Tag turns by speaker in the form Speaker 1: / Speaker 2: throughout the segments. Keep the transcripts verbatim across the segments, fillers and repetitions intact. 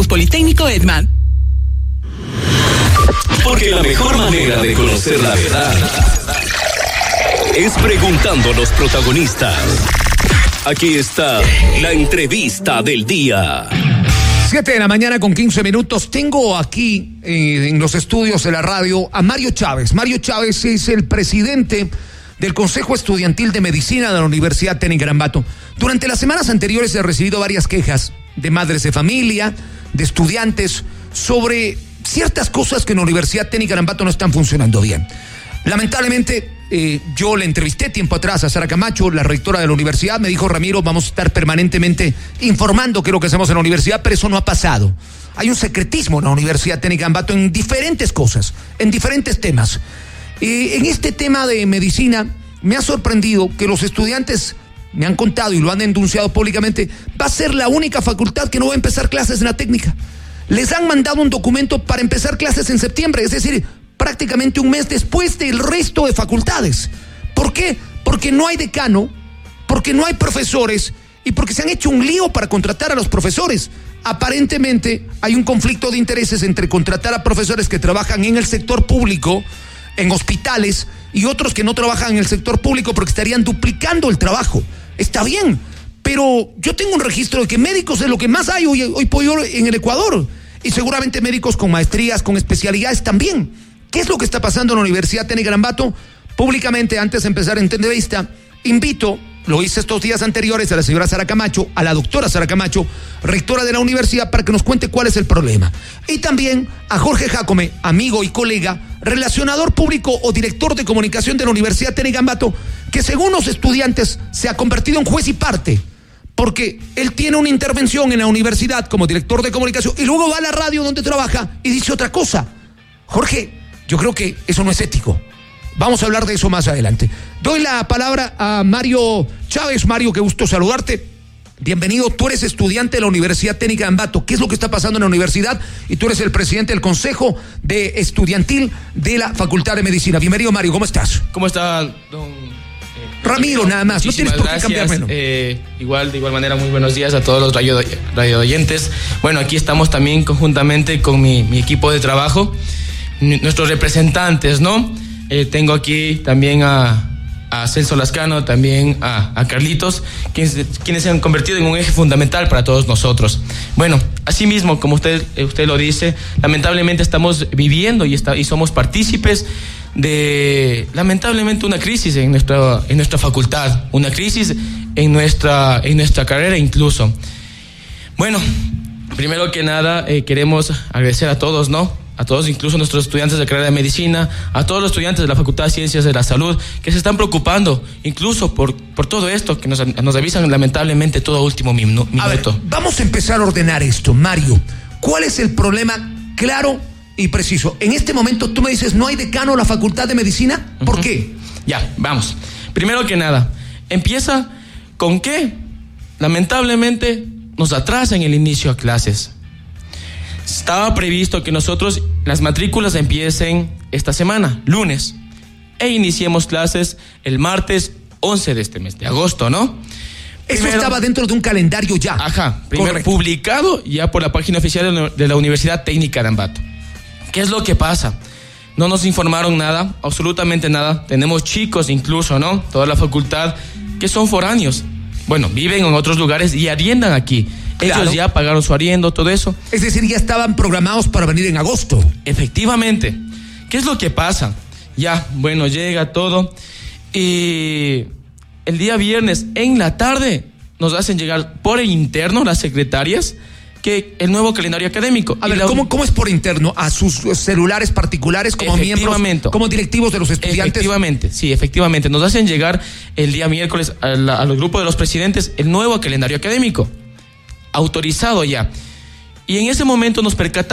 Speaker 1: Campus Politécnico Edman.
Speaker 2: Porque la mejor manera de conocer la verdad es preguntando a los protagonistas. Aquí está la entrevista del día.
Speaker 3: Siete de la mañana con quince minutos. Tengo aquí eh, en los estudios de la radio a Mario Chávez. Mario Chávez es el presidente del Consejo Estudiantil de Medicina de la Universidad Técnica de Ambato. Durante las semanas anteriores he recibido varias quejas de madres de familia, de estudiantes, sobre ciertas cosas que en la Universidad Técnica de Ambato no están funcionando bien. Lamentablemente, eh, yo le entrevisté tiempo atrás a Sara Camacho, la rectora de la universidad. Me dijo: Ramiro, vamos a estar permanentemente informando qué es lo que hacemos en la universidad, pero eso no ha pasado. Hay un secretismo en la Universidad Técnica de Ambato en diferentes cosas, en diferentes temas. Eh, en este tema de medicina, me ha sorprendido que los estudiantes me han contado y lo han denunciado públicamente: va a ser la única facultad que no va a empezar clases en la técnica. Les han mandado un documento para empezar clases en septiembre, es decir, prácticamente un mes después del resto de facultades. ¿Por qué? Porque no hay decano, porque no hay profesores y porque se han hecho un lío para contratar a los profesores. Aparentemente hay un conflicto de intereses entre contratar a profesores que trabajan en el sector público, en hospitales, y otros que no trabajan en el sector público porque estarían duplicando el trabajo. Está bien, pero yo tengo un registro de que médicos es lo que más hay hoy, hoy por hoy en el Ecuador, y seguramente médicos con maestrías, con especialidades también. ¿Qué es lo que está pasando en la Universidad Técnica de Ambato? Públicamente, antes de empezar en entrevista, invito, lo hice estos días anteriores, a la señora Sara Camacho, a la doctora Sara Camacho, rectora de la universidad, para que nos cuente cuál es el problema. Y también a Jorge Jácome, amigo y colega, relacionador público o director de comunicación de la Universidad Técnica de Ambato, que según los estudiantes se ha convertido en juez y parte, porque él tiene una intervención en la universidad como director de comunicación y luego va a la radio donde trabaja y dice otra cosa. Jorge, yo creo que eso no es ético. Vamos a hablar de eso más adelante. Doy la palabra a Mario Chávez. Mario, qué gusto saludarte. Bienvenido. Tú eres estudiante de la Universidad Técnica de Ambato. ¿Qué es lo que está pasando en la universidad? Y tú eres el presidente del Consejo de Estudiantil de la Facultad de Medicina. Bienvenido, Mario. ¿Cómo estás?
Speaker 4: ¿Cómo está, don
Speaker 3: Ramiro? Nada más. No tienes por qué cambiármelo.
Speaker 4: Eh, igual, de igual manera, muy buenos días a todos los radio, radio oyentes. Bueno, aquí estamos también conjuntamente con mi, mi equipo de trabajo, nuestros representantes, ¿no? Eh, tengo aquí también a, a Celso Lascano, también a, a Carlitos, quienes, quienes se han convertido en un eje fundamental para todos nosotros. Bueno, asimismo, como usted, usted lo dice, lamentablemente estamos viviendo y, está, y somos partícipes de, lamentablemente, una crisis en nuestra, en nuestra facultad, una crisis en nuestra, en nuestra carrera incluso. Bueno, primero que nada, eh, queremos agradecer a todos, ¿no? A todos, incluso a nuestros estudiantes de carrera de medicina, a todos los estudiantes de la Facultad de Ciencias de la Salud, que se están preocupando, incluso por, por todo esto, que nos, nos avisan lamentablemente todo último minu, minuto.
Speaker 3: A ver, vamos a empezar a ordenar esto, Mario. ¿Cuál es el problema claro y preciso? En este momento tú me dices, ¿no hay decano en la Facultad de Medicina? ¿Por uh-huh. qué?
Speaker 4: Ya, vamos. Primero que nada, empieza con que, lamentablemente, nos atrasan el inicio a clases. Estaba previsto que nosotros las matrículas empiecen esta semana, lunes, e iniciemos clases el martes once de este mes, de agosto, ¿no?
Speaker 3: Eso primero, estaba dentro de un calendario ya.
Speaker 4: Ajá, primero correcto. Publicado ya por la página oficial de la Universidad Técnica de Ambato. ¿Qué es lo que pasa? No nos informaron nada, absolutamente nada. Tenemos chicos incluso, ¿no? Toda la facultad, que son foráneos. Bueno, viven en otros lugares y arriendan aquí. Ellos claro. ya pagaron su arriendo, todo eso.
Speaker 3: Es decir, ya estaban programados para venir en agosto.
Speaker 4: Efectivamente. ¿Qué es lo que pasa? Ya, bueno, llega todo. Y el día viernes, en la tarde, nos hacen llegar por el interno las secretarias que el nuevo calendario académico.
Speaker 3: A ver, la... ¿cómo, ¿cómo es por interno? ¿A sus celulares particulares como miembros, como directivos de los estudiantes?
Speaker 4: Efectivamente, sí, efectivamente. Nos hacen llegar el día miércoles a, la, a los grupos de los presidentes el nuevo calendario académico, autorizado ya. Y en ese momento nos percatamos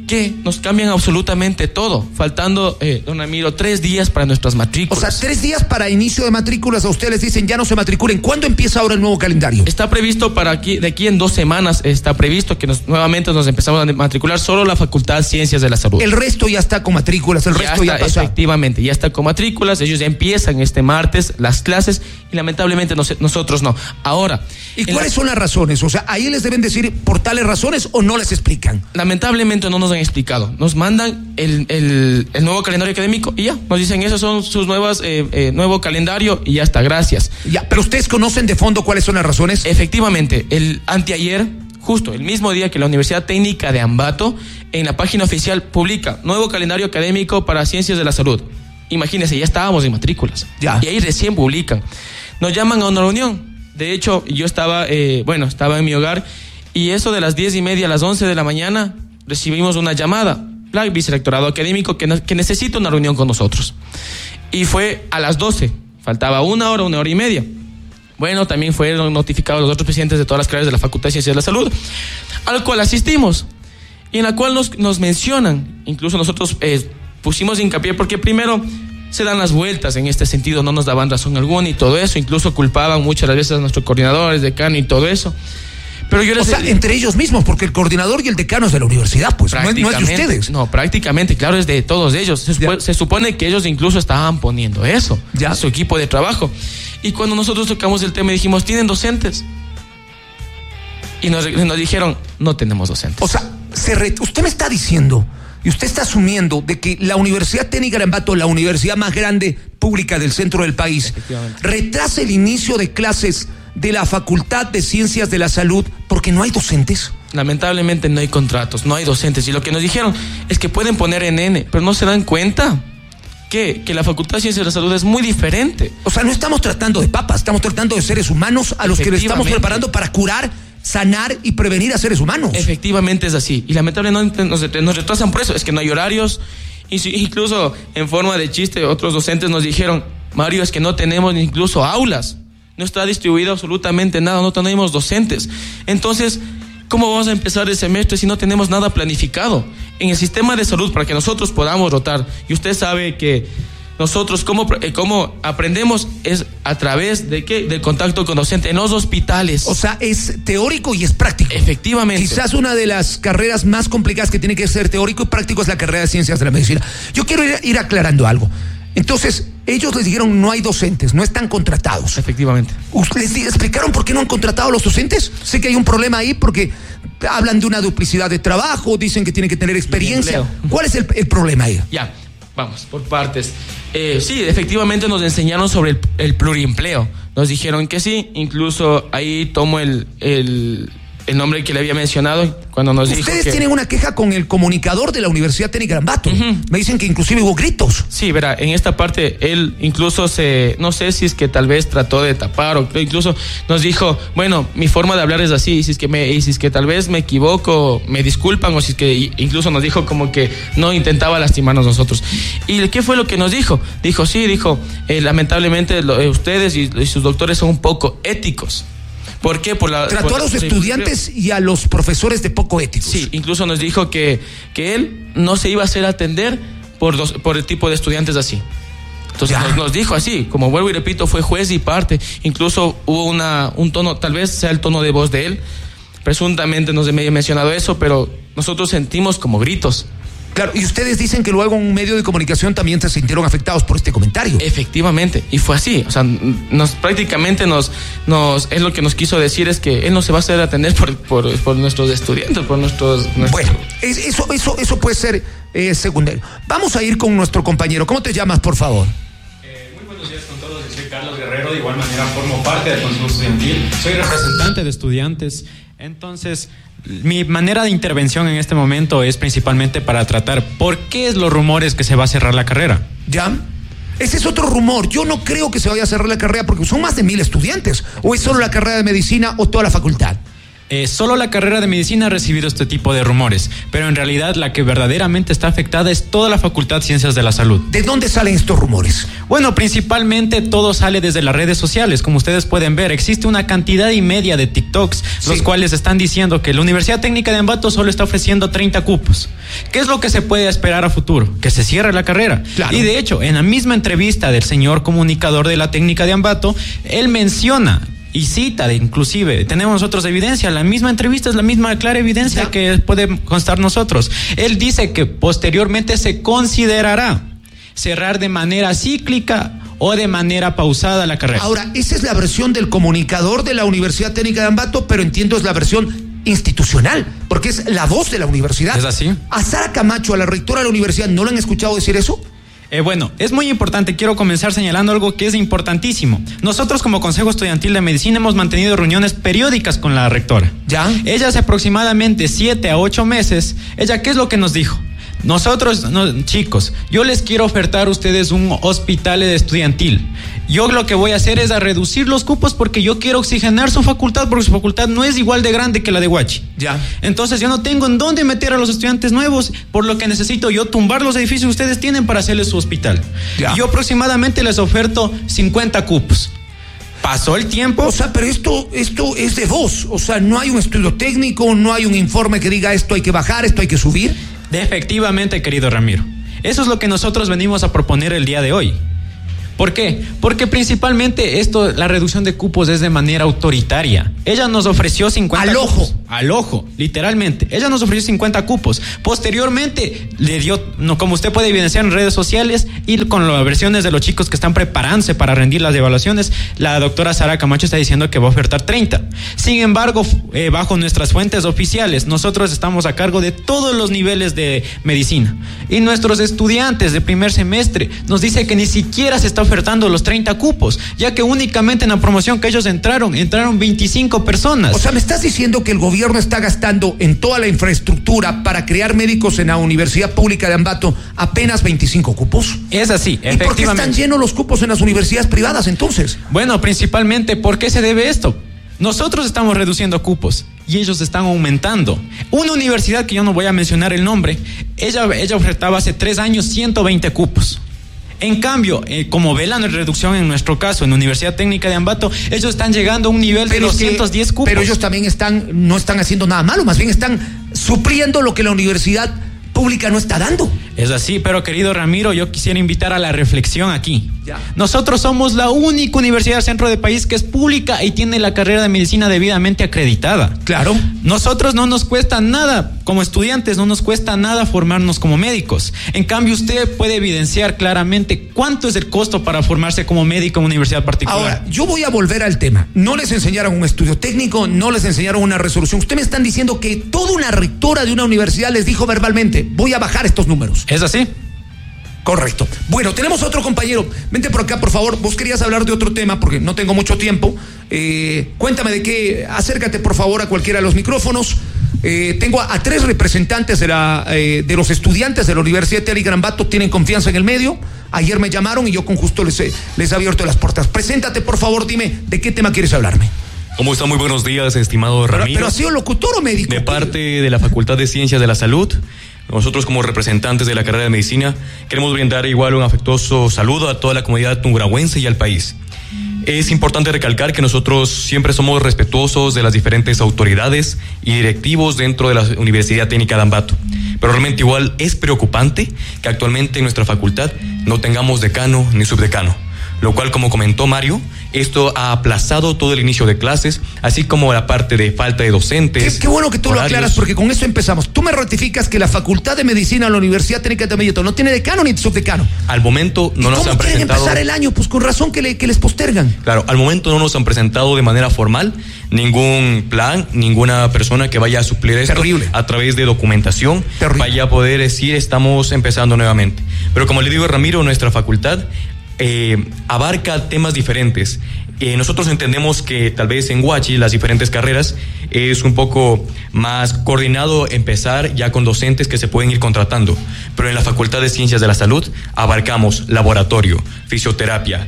Speaker 4: qué? Nos cambian absolutamente todo, faltando, eh, don Ramiro, tres días para nuestras matrículas.
Speaker 3: O sea, tres días para inicio de matrículas, a ustedes les dicen ya no se matriculen. ¿Cuándo empieza ahora el nuevo calendario?
Speaker 4: Está previsto para aquí, de aquí en dos semanas, está previsto que nos, nuevamente nos empezamos a matricular solo la Facultad de Ciencias de la Salud.
Speaker 3: El resto ya está con matrículas, el
Speaker 4: ya
Speaker 3: resto
Speaker 4: está,
Speaker 3: ya pasa.
Speaker 4: Efectivamente, ya está con matrículas, ellos ya empiezan este martes las clases y lamentablemente nos, nosotros no. Ahora.
Speaker 3: ¿Y cuáles la... son las razones? O sea, ahí les deben decir por tales razones o no les explican.
Speaker 4: Lamentablemente no nos han explicado. Nos mandan el, el, el nuevo calendario académico y ya, nos dicen esos son sus nuevas, eh, eh, nuevo calendario y ya está, gracias.
Speaker 3: Ya, pero ustedes conocen de fondo cuáles son las razones.
Speaker 4: Efectivamente, el anteayer, justo el mismo día que la Universidad Técnica de Ambato, en la página oficial publica nuevo calendario académico para Ciencias de la Salud. Imagínense, ya estábamos en matrículas.
Speaker 3: Ya.
Speaker 4: Y ahí recién publican. Nos llaman a una reunión. De hecho, yo estaba, eh, bueno, estaba en mi hogar y eso de las diez y media a las once de la mañana recibimos una llamada, la vicerrectorado académico que, no, que necesita una reunión con nosotros. Y fue a las doce, faltaba una hora, una hora y media. Bueno, también fueron notificados los otros presidentes de todas las carreras de la Facultad de Ciencias de la Salud, al cual asistimos, y en la cual nos, nos mencionan, incluso nosotros eh, pusimos hincapié, porque primero se dan las vueltas en este sentido, no nos daban razón alguna y todo eso, incluso culpaban muchas veces a nuestros coordinadores, decano y todo eso. Pero yo les
Speaker 3: o sea,
Speaker 4: de...
Speaker 3: entre ellos mismos, porque el coordinador y el decano es de la universidad, pues, no es, no es de ustedes.
Speaker 4: No, prácticamente, claro, es de todos ellos. Se, supo, se supone que ellos incluso estaban poniendo eso,
Speaker 3: ya.
Speaker 4: su equipo de trabajo. Y cuando nosotros tocamos el tema y dijimos, ¿tienen docentes? Y nos, nos dijeron, no tenemos docentes.
Speaker 3: O sea, se re... usted me está diciendo, y usted está asumiendo, de que la Universidad Técnica de Ambato, la universidad más grande pública del centro del país, retrasa el inicio de clases de la Facultad de Ciencias de la Salud porque no hay docentes.
Speaker 4: Lamentablemente no hay contratos, no hay docentes. Y lo que nos dijeron es que pueden poner en N, pero no se dan cuenta que, que la Facultad de Ciencias de la Salud es muy diferente.
Speaker 3: O sea, no estamos tratando de papas, estamos tratando de seres humanos a los que les estamos preparando para curar, sanar y prevenir a seres humanos.
Speaker 4: Efectivamente es así. Y lamentablemente nos, nos retrasan por eso. Es que no hay horarios. Y si, incluso en forma de chiste, otros docentes nos dijeron, Mario, es que no tenemos incluso aulas. No está distribuido absolutamente nada, no tenemos docentes. Entonces, ¿cómo vamos a empezar el semestre si no tenemos nada planificado? En el sistema de salud, para que nosotros podamos rotar, y usted sabe que nosotros, ¿cómo, cómo aprendemos? Es a través de qué? Del contacto con docente en los hospitales.
Speaker 3: O sea, es teórico y es práctico.
Speaker 4: Efectivamente.
Speaker 3: Quizás una de las carreras más complicadas que tiene que ser teórico y práctico es la carrera de Ciencias de la Medicina. Yo quiero ir, ir aclarando algo. Entonces, ellos les dijeron no hay docentes, no están contratados.
Speaker 4: Efectivamente.
Speaker 3: ¿Les explicaron por qué no han contratado a los docentes? Sé que hay un problema ahí porque hablan de una duplicidad de trabajo, dicen que tienen que tener experiencia. ¿Cuál es el, el problema ahí?
Speaker 4: Ya, vamos, por partes. Eh, sí, efectivamente nos enseñaron sobre el, el pluriempleo. Nos dijeron que sí, incluso ahí tomo el... el el nombre que le había mencionado cuando nos dijo que...
Speaker 3: Ustedes tienen una queja con el comunicador de la Universidad Técnica de Ambato. Uh-huh. Me dicen que inclusive hubo gritos.
Speaker 4: Sí, verá, en esta parte él incluso se... No sé si es que tal vez trató de tapar o incluso nos dijo, bueno, mi forma de hablar es así, y si es que, me, y si es que tal vez me equivoco, me disculpan, o si es que incluso nos dijo como que no intentaba lastimarnos nosotros. ¿Y qué fue lo que nos dijo? Dijo, sí, dijo, eh, lamentablemente lo, eh, ustedes y, y sus doctores son un poco éticos. ¿Por qué? Por la,
Speaker 3: Trató
Speaker 4: por
Speaker 3: a los
Speaker 4: la,
Speaker 3: estudiantes y a los profesores de poco éticos.
Speaker 4: Sí, incluso nos dijo que, que él no se iba a hacer atender por, los, por el tipo de estudiantes así. Entonces nos, nos dijo así, como vuelvo y repito, fue juez y parte. Incluso hubo una, un tono, tal vez sea el tono de voz de él, presuntamente nos había mencionado eso, pero nosotros sentimos como gritos.
Speaker 3: Claro, y ustedes dicen que luego en un medio de comunicación también se sintieron afectados por este comentario.
Speaker 4: Efectivamente, y fue así, o sea, nos prácticamente nos, nos es lo que nos quiso decir es que él no se va a hacer atender por, por, por nuestros estudiantes, por nuestros... nuestros...
Speaker 3: Bueno, es, eso, eso, eso puede ser eh, secundario. Vamos a ir con nuestro compañero. ¿Cómo te llamas, por favor?
Speaker 1: Eh, muy buenos días con todos, soy Carlos Guerrero, de igual manera formo parte del Consejo Estudiantil, soy representante de estudiantes, entonces... Mi manera de intervención en este momento es principalmente para tratar por qué es los rumores que se va a cerrar la carrera.
Speaker 3: ¿Ya? Ese es otro rumor. Yo no creo que se vaya a cerrar la carrera porque son más de mil estudiantes. ¿O es solo la carrera de medicina o toda la facultad?
Speaker 1: Eh, solo la carrera de medicina ha recibido este tipo de rumores, pero en realidad la que verdaderamente está afectada es toda la Facultad de Ciencias de la Salud.
Speaker 3: ¿De dónde salen estos rumores?
Speaker 1: Bueno, principalmente todo sale desde las redes sociales. Como ustedes pueden ver, existe una cantidad y media de TikToks, sí, los cuales están diciendo que la Universidad Técnica de Ambato solo está ofreciendo treinta cupos. ¿Qué es lo que se puede esperar a futuro? Que se cierre la carrera.
Speaker 3: Claro.
Speaker 1: Y de hecho, en la misma entrevista del señor comunicador de la Técnica de Ambato, él menciona y cita, de, inclusive, tenemos nosotros evidencia, la misma entrevista es la misma clara evidencia ya. que puede constar nosotros. Él dice que posteriormente se considerará cerrar de manera cíclica o de manera pausada la carrera.
Speaker 3: Ahora, esa es la versión del comunicador de la Universidad Técnica de Ambato, pero entiendo es la versión institucional, porque es la voz de la universidad.
Speaker 1: ¿Es así?
Speaker 3: ¿A Sara Camacho, a la rectora de la universidad, no le han escuchado decir eso?
Speaker 1: Eh, bueno, es muy importante, quiero comenzar señalando algo que es importantísimo. Nosotros como Consejo Estudiantil de Medicina hemos mantenido reuniones periódicas con la rectora.
Speaker 3: ¿Ya?
Speaker 1: Ella hace aproximadamente siete a ocho meses, ella, ¿qué es lo que nos dijo? Nosotros, no, chicos, yo les quiero ofertar a ustedes un hospital estudiantil. Yo lo que voy a hacer es a reducir los cupos porque yo quiero oxigenar su facultad, porque su facultad no es igual de grande que la de Huachi.
Speaker 3: Ya.
Speaker 1: Entonces yo no tengo en dónde meter a los estudiantes nuevos, por lo que necesito yo tumbar los edificios que ustedes tienen para hacerles su hospital.
Speaker 3: Ya.
Speaker 1: Yo aproximadamente les oferto cincuenta cupos. Pasó el tiempo.
Speaker 3: O sea, pero esto, esto es de voz. O sea, no hay un estudio técnico, no hay un informe que diga esto hay que bajar, esto hay que subir.
Speaker 1: De efectivamente, querido Ramiro. Eso es lo que nosotros venimos a proponer el día de hoy. ¿Por qué? Porque principalmente esto, la reducción de cupos es de manera autoritaria. Ella nos ofreció cincuenta
Speaker 3: al ojo.
Speaker 1: Cupos, al ojo, literalmente. Ella nos ofreció cincuenta cupos. Posteriormente le dio, no, como usted puede evidenciar en redes sociales y con las versiones de los chicos que están preparándose para rendir las evaluaciones, la doctora Sara Camacho está diciendo que va a ofertar treinta. Sin embargo, eh, bajo nuestras fuentes oficiales, nosotros estamos a cargo de todos los niveles de medicina. Y nuestros estudiantes de primer semestre nos dicen que ni siquiera se está ofertando los treinta cupos, ya que únicamente en la promoción que ellos entraron, entraron veinticinco personas.
Speaker 3: O sea, ¿me estás diciendo que el gobierno está gastando en toda la infraestructura para crear médicos en la Universidad Pública de Ambato apenas veinticinco cupos?
Speaker 1: Es así, efectivamente.
Speaker 3: ¿Y por qué están llenos los cupos en las universidades privadas entonces?
Speaker 1: Bueno, principalmente, ¿por qué se debe esto? Nosotros estamos reduciendo cupos y ellos están aumentando. Una universidad que yo no voy a mencionar el nombre, ella, ella ofertaba hace tres años ciento veinte cupos. En cambio, eh, como ve la reducción en nuestro caso, en la Universidad Técnica de Ambato, ellos están llegando a un nivel pero de doscientos diez cupos.
Speaker 3: Pero ellos también están, no están haciendo nada malo, más bien están supliendo lo que la universidad pública no está dando.
Speaker 1: Es así, pero querido Ramiro, yo quisiera invitar a la reflexión aquí.
Speaker 3: Ya.
Speaker 1: Nosotros somos la única universidad del centro del país que es pública y tiene la carrera de medicina debidamente acreditada.
Speaker 3: Claro.
Speaker 1: Nosotros no nos cuesta nada, como estudiantes, no nos cuesta nada formarnos como médicos. En cambio, usted puede evidenciar claramente cuánto es el costo para formarse como médico en una universidad particular.
Speaker 3: Ahora, yo voy a volver al tema. No les enseñaron un estudio técnico, no les enseñaron una resolución. Ustedes me están diciendo que toda una rectora de una universidad les dijo verbalmente, voy a bajar estos números.
Speaker 1: ¿Es así?
Speaker 3: Correcto. Bueno, tenemos otro compañero. Vente por acá, por favor. Vos querías hablar de otro tema porque no tengo mucho tiempo. Eh, cuéntame de qué. Acércate, por favor, a cualquiera de los micrófonos. Eh, tengo a, a tres representantes de, la, eh, de los estudiantes de la Universidad Técnica de Ambato. Tienen confianza en el medio. Ayer me llamaron y yo con gusto les he, les he abierto las puertas. Preséntate, por favor. Dime de qué tema quieres hablarme.
Speaker 5: ¿Cómo está? Muy buenos días, estimado Ramiro.
Speaker 3: Pero, pero ¿ha sido locutor o médico?
Speaker 5: De parte de la Facultad de Ciencias de la Salud, nosotros como representantes de la carrera de Medicina queremos brindar igual un afectuoso saludo a toda la comunidad tungurahüense y al país. Es importante recalcar que nosotros siempre somos respetuosos de las diferentes autoridades y directivos dentro de la Universidad Técnica de Ambato. Pero realmente igual es preocupante que actualmente en nuestra facultad no tengamos decano ni subdecano, lo cual, como comentó Mario, esto ha aplazado todo el inicio de clases, así como la parte de falta de docentes.
Speaker 3: Qué, qué bueno que tú horarios. Lo aclaras, porque con eso empezamos. Tú me ratificas que la Facultad de Medicina de la Universidad Técnica de Ambato no tiene decano ni subdecano.
Speaker 5: Al momento no nos han presentado. ¿Cómo quieren
Speaker 3: empezar el año? Pues con razón que, le, que les postergan.
Speaker 5: Claro, al momento no nos han presentado de manera formal ningún plan, ninguna persona que vaya a suplir esto.
Speaker 3: Terrible.
Speaker 5: A través de documentación.
Speaker 3: Terrible.
Speaker 5: Vaya a poder decir estamos empezando nuevamente. Pero como le digo a Ramiro, nuestra facultad Eh, abarca temas diferentes. Eh, nosotros entendemos que tal vez en Huachi las diferentes carreras es un poco más coordinado empezar ya con docentes que se pueden ir contratando, pero en la Facultad de Ciencias de la Salud abarcamos laboratorio, fisioterapia,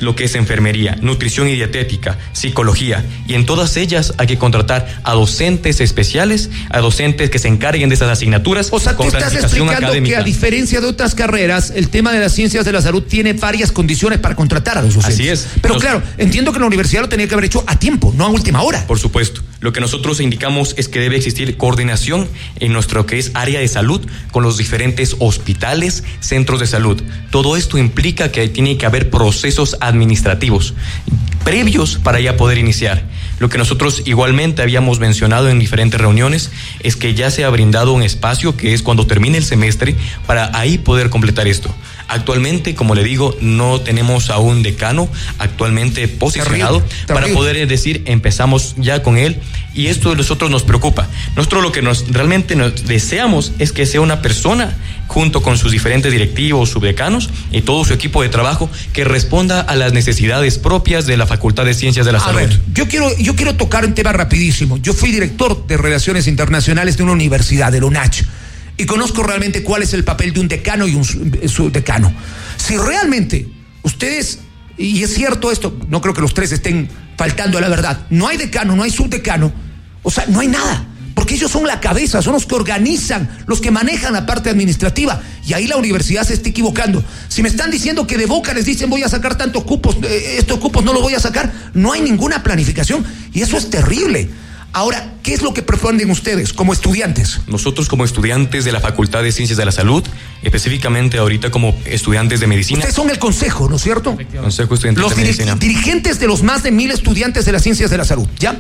Speaker 5: lo que es enfermería, nutrición y dietética, psicología, y en todas ellas hay que contratar a docentes especiales, a docentes que se encarguen de esas asignaturas.
Speaker 3: O sea, tú estás explicando académica. Que a diferencia de otras carreras, el tema de las ciencias de la salud tiene varias condiciones para contratar a los docentes.
Speaker 5: Así es.
Speaker 3: Pero
Speaker 5: Nos...
Speaker 3: claro, entiendo que la universidad lo tenía que haber hecho a tiempo, no a última hora.
Speaker 5: Por supuesto. Lo que nosotros indicamos es que debe existir coordinación en nuestro que es área de salud con los diferentes hospitales, centros de salud. Todo esto implica que tiene que haber procesos administrativos previos para ya poder iniciar. Lo que nosotros igualmente habíamos mencionado en diferentes reuniones es que ya se ha brindado un espacio que es cuando termine el semestre para ahí poder completar esto. Actualmente, como le digo, no tenemos a un decano actualmente posicionado terrible, terrible. para poder decir empezamos ya con él, y esto a nosotros nos preocupa. Nosotros lo que nos realmente nos deseamos es que sea una persona junto con sus diferentes directivos, subdecanos y todo su equipo de trabajo que responda a las necesidades propias de la Facultad de Ciencias de la a Salud.
Speaker 3: Ver, yo quiero yo quiero tocar un tema rapidísimo. Yo fui director de Relaciones Internacionales de una universidad, de la UNACH. Y conozco realmente cuál es el papel de un decano y un subdecano. Si realmente ustedes, y es cierto esto, no creo que los tres estén faltando a la verdad, no hay decano, no hay subdecano, o sea, no hay nada, porque ellos son la cabeza, son los que organizan, los que manejan la parte administrativa, y ahí la universidad se está equivocando. Si me están diciendo que de boca les dicen voy a sacar tantos cupos, eh, estos cupos no los voy a sacar, no hay ninguna planificación, y eso es terrible. Ahora, ¿qué es lo que pretenden ustedes como estudiantes?
Speaker 5: Nosotros como estudiantes de la Facultad de Ciencias de la Salud, específicamente ahorita como estudiantes de medicina.
Speaker 3: Ustedes son el consejo, ¿no es cierto?
Speaker 5: Consejo Estudiantil
Speaker 3: los
Speaker 5: de Medicina.
Speaker 3: Los dirigentes de los más de mil estudiantes de las Ciencias de la Salud, ¿ya?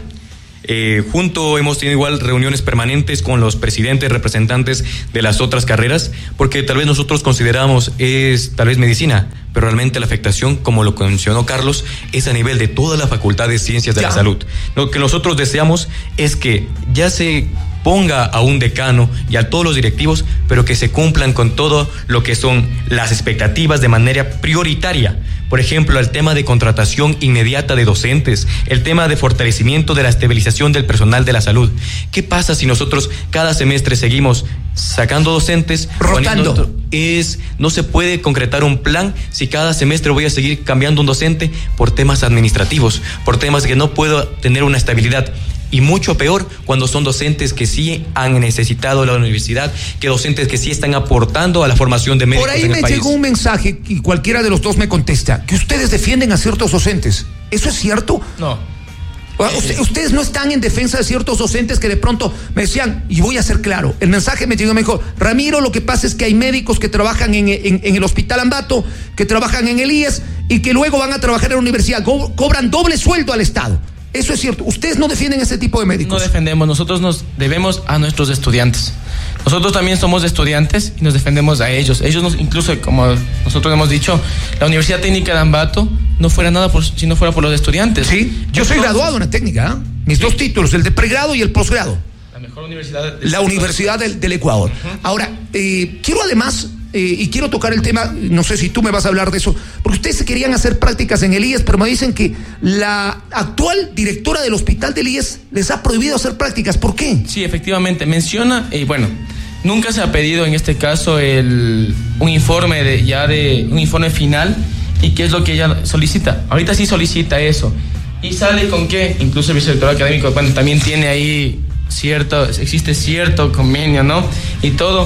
Speaker 5: Eh, junto hemos tenido igual reuniones permanentes con los presidentes, representantes de las otras carreras, porque tal vez nosotros consideramos es tal vez medicina, pero realmente la afectación, como lo mencionó Carlos, es a nivel de toda la Facultad de Ciencias de ya. la Salud. Lo que nosotros deseamos es que ya se ponga a un decano y a todos los directivos, pero que se cumplan con todo lo que son las expectativas de manera prioritaria. Por ejemplo, el tema de contratación inmediata de docentes, el tema de fortalecimiento de la estabilización del personal de la salud. ¿Qué pasa si nosotros cada semestre seguimos sacando docentes?
Speaker 3: Rotando.
Speaker 5: Es, no se puede concretar un plan si cada semestre voy a seguir cambiando un docente por temas administrativos, por temas que no puedo tener una estabilidad. Y mucho peor cuando son docentes que sí han necesitado la universidad, que docentes que sí están aportando a la formación de médicos en el país.
Speaker 3: Por ahí me llegó un mensaje y cualquiera de los dos me contesta, que ustedes defienden a ciertos docentes. ¿Eso es cierto?
Speaker 4: No.
Speaker 3: Usted, ustedes no están en defensa de ciertos docentes que de pronto me decían, y voy a ser claro, el mensaje me llegó, me dijo, Ramiro, lo que pasa es que hay médicos que trabajan en, en, en el Hospital Ambato, que trabajan en el I E S y que luego van a trabajar en la universidad, co- cobran doble sueldo al Estado. Eso es cierto. ¿Ustedes no defienden ese tipo de médicos?
Speaker 4: No defendemos. Nosotros nos debemos a nuestros estudiantes. Nosotros también somos estudiantes y nos defendemos a ellos. Ellos, nos, incluso como nosotros hemos dicho, la Universidad Técnica de Ambato no fuera nada por, si no fuera por los estudiantes.
Speaker 3: Sí, yo soy graduado en la técnica, ¿eh? Mis sí. dos títulos, el de pregrado y el posgrado.
Speaker 4: La mejor universidad.
Speaker 3: La Universidad del, del Ecuador. Uh-huh. Ahora, eh, quiero además... Eh, y quiero tocar el tema, no sé si tú me vas a hablar de eso, porque ustedes querían hacer prácticas en el I E S, pero me dicen que la actual directora del hospital del I E S les ha prohibido hacer prácticas. ¿Por qué?
Speaker 4: Sí, efectivamente, menciona, y eh, bueno, nunca se ha pedido en este caso el, un informe de, ya de, un informe final, y qué es lo que ella solicita. Ahorita sí solicita eso, y sale con que, incluso el vicerrector académico, bueno, también tiene ahí cierto, existe cierto convenio, ¿no? Y todo.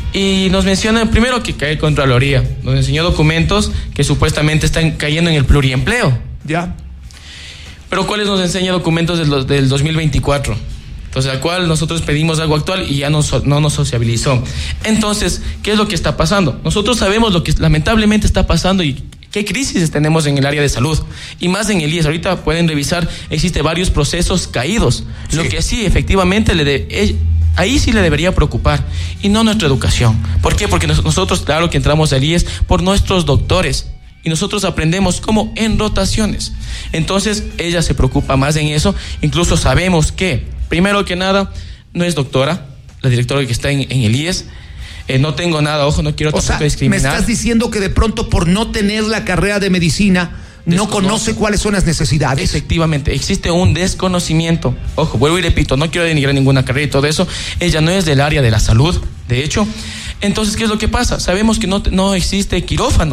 Speaker 4: Y nos menciona primero que cae Contraloría. Nos enseñó documentos que supuestamente están cayendo en el pluriempleo.
Speaker 3: Ya.
Speaker 4: Pero ¿cuáles nos enseña documentos del, del dos mil veinticuatro? Entonces, al cual nosotros pedimos algo actual y ya no, no nos sociabilizó. Entonces, ¿qué es lo que está pasando? Nosotros sabemos lo que lamentablemente está pasando y qué crisis tenemos en el área de salud. Y más en el I E S. Ahorita pueden revisar, existe varios procesos caídos. Sí. Lo que sí, efectivamente, le de, ahí sí le debería preocupar, y no nuestra educación. ¿Por qué? Porque nosotros, claro que entramos al I E S por nuestros doctores, y nosotros aprendemos como en rotaciones. Entonces, ella se preocupa más en eso. Incluso sabemos que, primero que nada, no es doctora, la directora que está en, en el I E S. Eh, no tengo nada, ojo, no quiero tampoco
Speaker 3: o sea,
Speaker 4: discriminar.
Speaker 3: Me estás diciendo que de pronto por no tener la carrera de medicina, no conoce cuáles son las necesidades.
Speaker 4: Efectivamente, existe un desconocimiento. Ojo, vuelvo y repito, no quiero denigrar ninguna carrera y todo eso. Ella no es del área de la salud, de hecho. Entonces, ¿qué es lo que pasa? Sabemos que no, no existe quirófanos.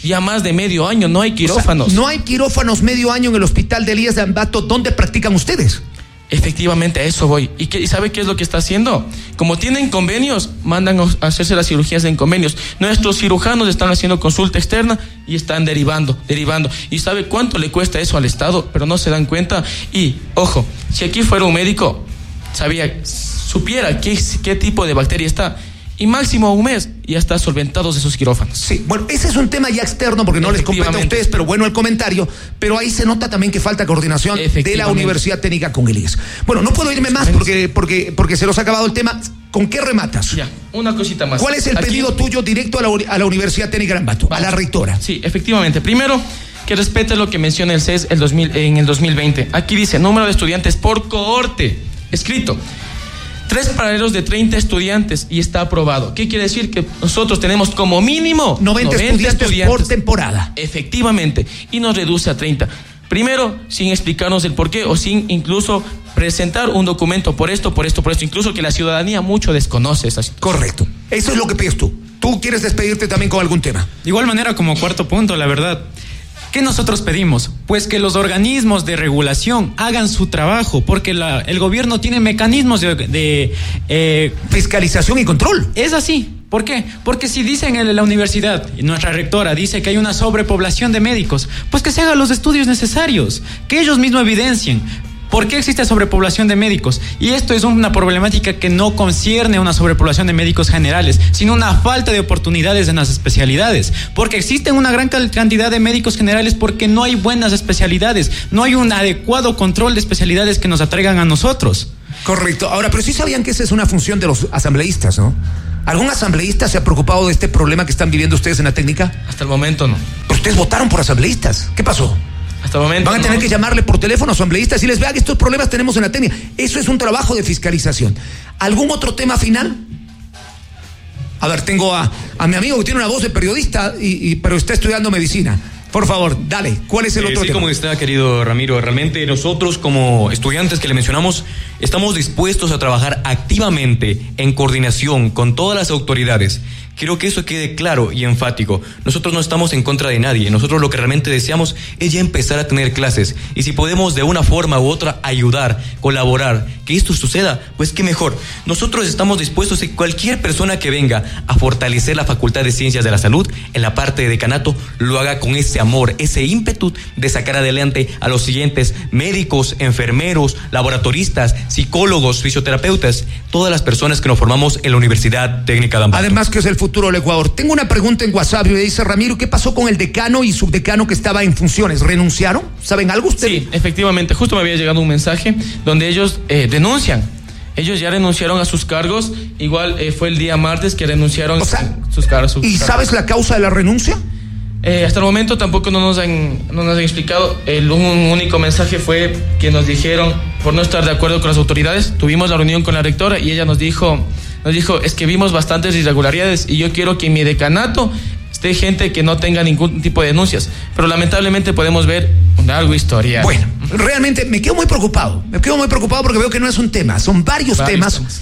Speaker 4: Ya más de medio año no hay quirófanos.
Speaker 3: O sea, no hay quirófanos medio año en el hospital de Elías de Ambato. ¿Dónde practican ustedes?
Speaker 4: Efectivamente, a eso voy. ¿Y, qué, ¿Y sabe qué es lo que está haciendo? Como tienen convenios, mandan a hacerse las cirugías en convenios. Nuestros cirujanos están haciendo consulta externa y están derivando, derivando. ¿Y sabe cuánto le cuesta eso al Estado? Pero no se dan cuenta. Y, ojo, si aquí fuera un médico, sabía, supiera qué, qué tipo de bacteria está, y máximo un mes ya está solventados esos quirófanos.
Speaker 3: Sí, bueno, ese es un tema ya externo porque no les compete a ustedes, pero bueno el comentario, pero ahí se nota también que falta coordinación de la Universidad Técnica con Elías. Bueno, no puedo irme más porque, porque, porque se nos ha acabado el tema. ¿Con qué rematas?
Speaker 4: Ya, una cosita más.
Speaker 3: ¿Cuál es el
Speaker 4: Aquí,
Speaker 3: pedido tuyo directo a la, a la Universidad Técnica de Ambato, a la rectora?
Speaker 4: Sí, efectivamente. Primero, que respete lo que menciona el C E S el dos mil, en el dos mil veinte. Aquí dice, número de estudiantes por cohorte, escrito. Tres paralelos de treinta estudiantes y está aprobado. ¿Qué quiere decir? Que nosotros tenemos como mínimo
Speaker 3: noventa, noventa estudiantes, estudiantes por temporada.
Speaker 4: Efectivamente. Y nos reduce a treinta. Primero, sin explicarnos el por qué o sin incluso presentar un documento por esto, por esto, por esto. Incluso que la ciudadanía mucho desconoce esa situación.
Speaker 3: Correcto. Eso es lo que pides tú. ¿Tú quieres despedirte también con algún tema?
Speaker 1: De igual manera, como cuarto punto, la verdad, ¿qué nosotros pedimos? Pues que los organismos de regulación hagan su trabajo, porque la, el gobierno tiene mecanismos de, de eh,
Speaker 3: fiscalización y control.
Speaker 1: Es así. ¿Por qué? Porque si dicen en la universidad, y nuestra rectora dice que hay una sobrepoblación de médicos, pues que se hagan los estudios necesarios, que ellos mismos evidencien. ¿Por qué existe sobrepoblación de médicos? Y esto es una problemática que no concierne a una sobrepoblación de médicos generales, sino una falta de oportunidades en las especialidades. Porque existen una gran cantidad de médicos generales porque no hay buenas especialidades, no hay un adecuado control de especialidades que nos atraigan a nosotros.
Speaker 3: Correcto. Ahora, pero sí sabían que esa es una función de los asambleístas, ¿no? ¿Algún asambleísta se ha preocupado de este problema que están viviendo ustedes en la técnica?
Speaker 4: Hasta el momento no.
Speaker 3: Pero ustedes votaron por asambleístas. ¿Qué pasó?
Speaker 4: Hasta el momento
Speaker 3: Van a tener
Speaker 4: no.
Speaker 3: que llamarle por teléfono a asambleístas y les vean que estos problemas tenemos en la técnica. Eso es un trabajo de fiscalización. ¿Algún otro tema final? A ver, tengo a, a mi amigo que tiene una voz de periodista, y, y, pero está estudiando medicina. Por favor, dale, ¿cuál es el otro
Speaker 5: eh, sí,
Speaker 3: tema?
Speaker 5: Como está, querido Ramiro, realmente nosotros como estudiantes que le mencionamos, estamos dispuestos a trabajar activamente en coordinación con todas las autoridades. Quiero que eso quede claro y enfático. Nosotros no estamos en contra de nadie. Nosotros lo que realmente deseamos es ya empezar a tener clases. Y si podemos de una forma u otra ayudar, colaborar, que esto suceda, pues qué mejor. Nosotros estamos dispuestos a que cualquier persona que venga a fortalecer la Facultad de Ciencias de la Salud en la parte de decanato lo haga con ese amor, ese ímpetu de sacar adelante a los siguientes médicos, enfermeros, laboratoristas, psicólogos, fisioterapeutas, todas las personas que nos formamos en la Universidad Técnica de Ambato.
Speaker 3: Además que es el futuro del Ecuador. Tengo una pregunta en WhatsApp y me dice Ramiro, ¿qué pasó con el decano y subdecano que estaba en funciones? ¿Renunciaron? ¿Saben algo ustedes?
Speaker 4: Sí, efectivamente. Justo me había llegado un mensaje donde ellos eh, denuncian. Ellos ya renunciaron a sus cargos. Igual eh, fue el día martes que renunciaron
Speaker 3: o sea,
Speaker 4: sus cargos. Sus
Speaker 3: ¿Y
Speaker 4: cargos.
Speaker 3: sabes la causa de la renuncia?
Speaker 4: Eh, hasta el momento tampoco no nos han, no nos han explicado. El un único mensaje fue que nos dijeron, por no estar de acuerdo con las autoridades, tuvimos la reunión con la rectora y ella nos dijo, nos dijo, es que vimos bastantes irregularidades y yo quiero que en mi decanato esté gente que no tenga ningún tipo de denuncias. Pero lamentablemente podemos ver algo historial.
Speaker 3: Bueno, realmente me quedo muy preocupado. Me quedo muy preocupado porque veo que no es un tema, son varios, varios temas. temas.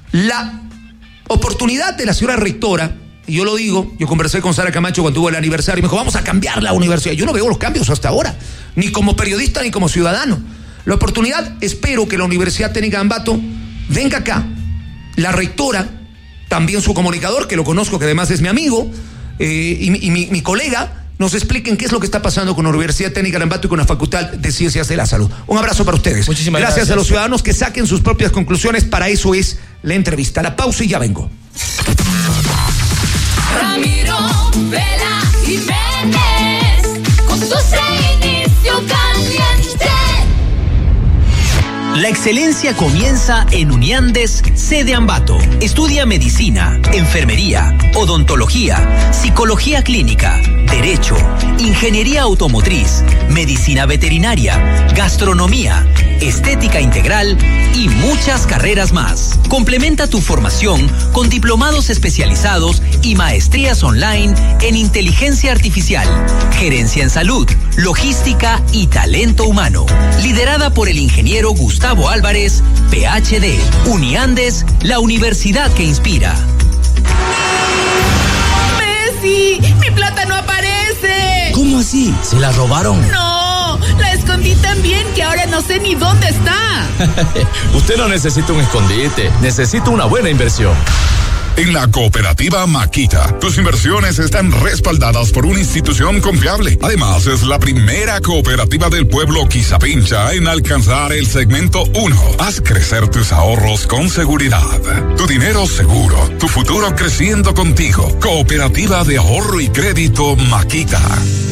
Speaker 3: La oportunidad de la señora rectora, y yo lo digo, yo conversé con Sara Camacho cuando tuvo el aniversario y me dijo, vamos a cambiar la universidad. Yo no veo los cambios hasta ahora, ni como periodista ni como ciudadano. La oportunidad, espero que la Universidad Técnica de Ambato venga acá, la rectora, también su comunicador, que lo conozco, que además es mi amigo, eh, y, y mi, mi colega, nos expliquen qué es lo que está pasando con la Universidad Técnica de Ambato y con la Facultad de Ciencias de la Salud. Un abrazo para ustedes.
Speaker 4: Muchísimas
Speaker 3: gracias. Gracias a los ciudadanos que saquen sus propias conclusiones. Para eso es la entrevista. La pausa y ya vengo.
Speaker 6: Ramiro, Vela y Méndez, con su inicio caliente.
Speaker 7: La excelencia comienza en Uniandes, sede Ambato. Estudia medicina, enfermería, odontología, psicología clínica, derecho, ingeniería automotriz, medicina veterinaria, gastronomía, estética integral y muchas carreras más. Complementa tu formación con diplomados especializados y maestrías online en inteligencia artificial, gerencia en salud, logística y talento humano. Liderada por el ingeniero Gustavo Álvarez, P H D. Uniandes, la universidad que inspira.
Speaker 6: Messi, mi plata no aparece.
Speaker 8: Sí, se la robaron.
Speaker 9: No, la escondí tan bien que ahora no sé ni dónde está.
Speaker 8: Usted no necesita un escondite, necesita una buena inversión.
Speaker 10: En la cooperativa Maquita, tus inversiones están respaldadas por una institución confiable. Además, es la primera cooperativa del pueblo Quizapincha en alcanzar el segmento uno. Haz crecer tus ahorros con seguridad. Tu dinero seguro, tu futuro creciendo contigo. Cooperativa de Ahorro y Crédito Maquita.